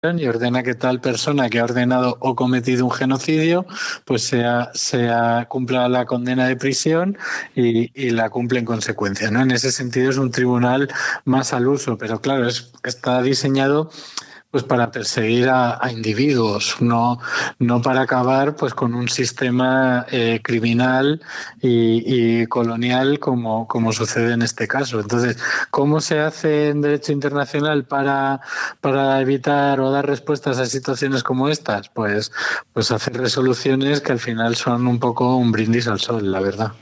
y ordena que tal persona que ha ordenado o cometido un genocidio, pues cumpla la condena de prisión y la cumple en consecuencia, ¿no? En ese sentido es un tribunal más al uso, pero claro, está diseñado pues para perseguir a individuos, no para acabar pues con un sistema criminal y colonial como sucede en este caso. Entonces, ¿cómo se hace en derecho internacional para evitar o dar respuestas a situaciones como estas? Pues hacer resoluciones que al final son un poco un brindis al sol, la verdad.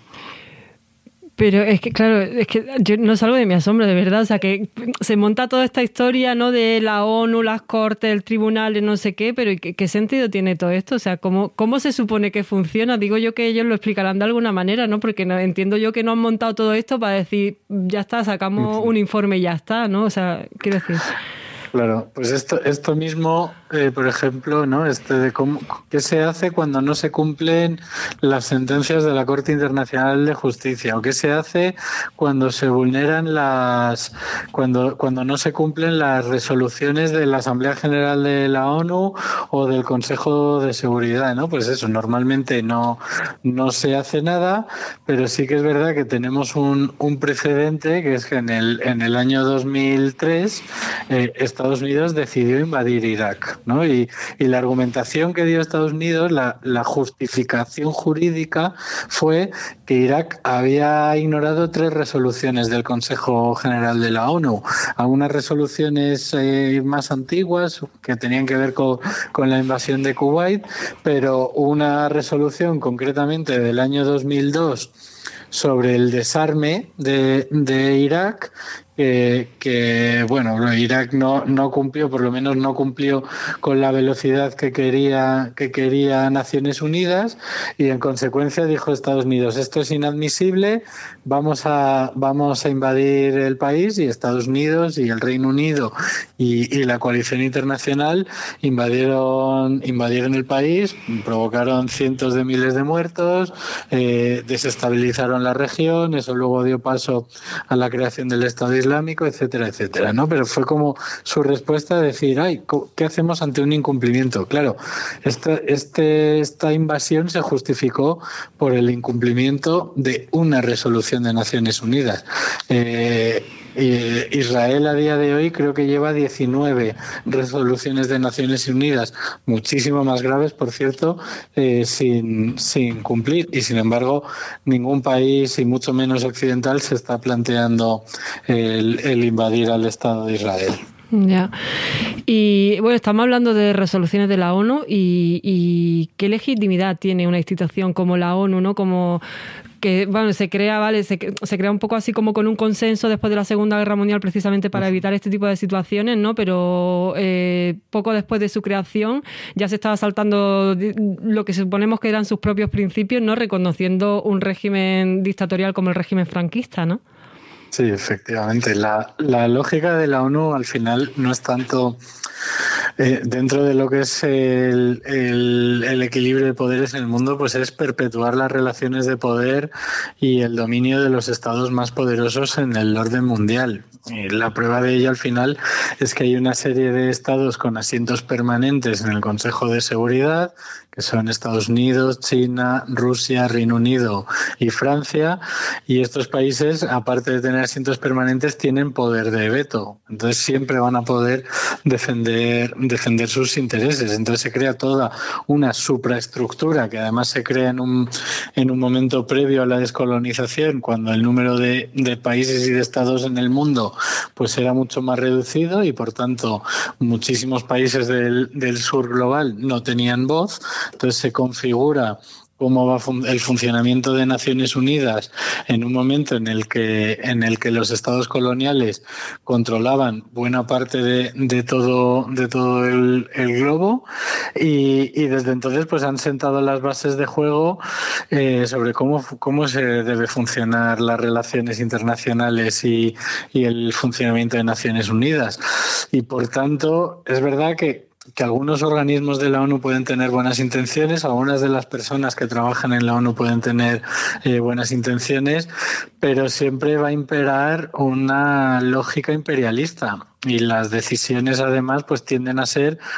Pero es que, claro, es que yo no salgo de mi asombro, de verdad. O sea, que se monta toda esta historia, ¿no? De la ONU, las cortes, el tribunal, no sé qué, pero ¿qué sentido tiene todo esto? O sea, ¿cómo se supone que funciona? Digo yo que ellos lo explicarán de alguna manera, ¿no? Porque entiendo yo que no han montado todo esto para decir, ya está, sacamos un informe y ya está, ¿no? O sea, quiero decir... Claro, pues esto mismo, por ejemplo, ¿no? ¿Qué se hace cuando no se cumplen las sentencias de la Corte Internacional de Justicia? ¿O qué se hace cuando se vulneran cuando no se cumplen las resoluciones de la Asamblea General de la ONU o del Consejo de Seguridad, ¿no? Pues eso, normalmente no se hace nada, pero sí que es verdad que tenemos un precedente, que es que en el año 2003 Estados Unidos decidió invadir Irak, ¿no? Y la argumentación que dio Estados Unidos, la justificación jurídica fue que Irak había ignorado 3 resoluciones del Consejo General de la ONU, algunas resoluciones más antiguas que tenían que ver con la invasión de Kuwait, pero una resolución concretamente del año 2002 sobre el desarme de Irak, que bueno, Irak no cumplió, por lo menos no cumplió con la velocidad que quería Naciones Unidas, y en consecuencia dijo Estados Unidos, esto es inadmisible, vamos a invadir el país, y Estados Unidos y el Reino Unido y la coalición internacional invadieron el país, provocaron cientos de miles de muertos, desestabilizaron la región, eso luego dio paso a la creación del Estado Islámico, etcétera, etcétera, ¿no? Pero fue como su respuesta a decir, ¿qué hacemos ante un incumplimiento? Claro, esta invasión se justificó por el incumplimiento de una resolución de Naciones Unidas. Israel a día de hoy creo que lleva 19 resoluciones de Naciones Unidas, muchísimo más graves, por cierto, sin cumplir, y sin embargo ningún país, y mucho menos occidental, se está planteando el invadir al Estado de Israel. Ya. Y bueno, estamos hablando de resoluciones de la ONU y qué legitimidad tiene una institución como la ONU, ¿no? Como que bueno, se crea un poco así como con un consenso después de la Segunda Guerra Mundial, precisamente para evitar este tipo de situaciones, ¿no? Pero poco después de su creación ya se estaba saltando lo que suponemos que eran sus propios principios, ¿no? Reconociendo un régimen dictatorial como el régimen franquista, ¿no? Sí, efectivamente. La lógica de la ONU al final no es tanto dentro de lo que es el equilibrio de poderes en el mundo, pues es perpetuar las relaciones de poder y el dominio de los estados más poderosos en el orden mundial. Y la prueba de ello al final es que hay una serie de estados con asientos permanentes en el Consejo de Seguridad, que son Estados Unidos, China, Rusia, Reino Unido y Francia, y estos países, aparte de tener asientos permanentes, tienen poder de veto. Entonces siempre van a poder defender sus intereses. Entonces se crea toda una supraestructura que además se crea en un momento previo a la descolonización, cuando el número de países y de estados en el mundo pues era mucho más reducido, y por tanto muchísimos países del sur global no tenían voz. Entonces se configura cómo va el funcionamiento de Naciones Unidas en un momento en el que los estados coloniales controlaban buena parte de todo el globo, y desde entonces pues han sentado las bases de juego sobre cómo se debe funcionar las relaciones internacionales y el funcionamiento de Naciones Unidas. Y por tanto es verdad que que algunos organismos de la ONU pueden tener buenas intenciones, algunas de las personas que trabajan en la ONU pueden tener buenas intenciones, pero siempre va a imperar una lógica imperialista y las decisiones además pues tienden a ser